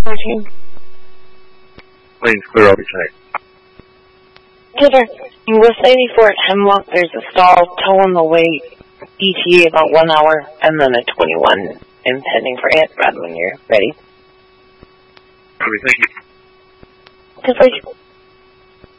14. Lane's clear, I'll be tonight. Peter, West 84 at Hemlock, there's a stall towing the way ETA about 1 hour, and then a 21 impending for Aunt Brad when you're ready. Okay, thank you. Good,